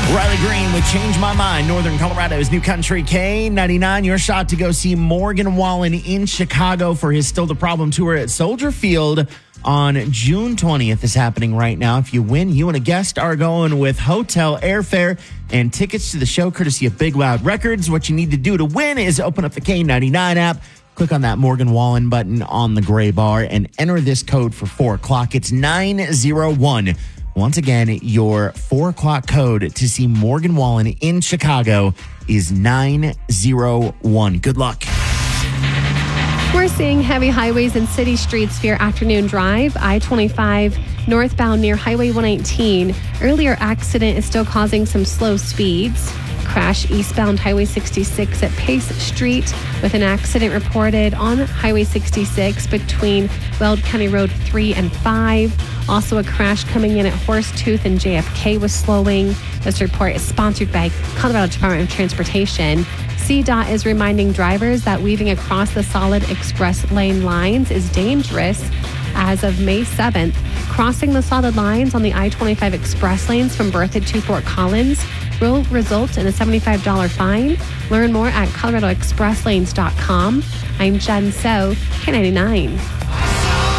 Riley Green with Change My Mind, Northern Colorado's New Country K99. Your shot to go see Morgan Wallen in Chicago for his Still the Problem tour at Soldier Field on June 20th is happening right now. If you win, you and a guest are going with hotel, airfare, and tickets to the show courtesy of Big Loud Records. What you need to do to win is open up the K99 app, click on that Morgan Wallen button on the gray bar, and enter this code for 4 o'clock. It's 901. Once again, your 4 o'clock code to see Morgan Wallen in Chicago is 901. Good luck. We're seeing heavy highways and city streets for your afternoon drive. I-25 northbound near Highway 119. Earlier accident is still causing some slow speeds. Crash eastbound Highway 66 at Pace Street with an accident reported on Highway 66 between Weld County Road 3 and 5. Also a crash coming in at Horsetooth and JFK was slowing. This report is sponsored by Colorado Department of Transportation. CDOT is reminding drivers that weaving across the solid express lane lines is dangerous. As of May 7th, crossing the solid lines on the I-25 express lanes from Berthoud to Fort Collins will result in a $75 fine. Learn more at coloradoexpresslanes.com. I'm Jen So, K99.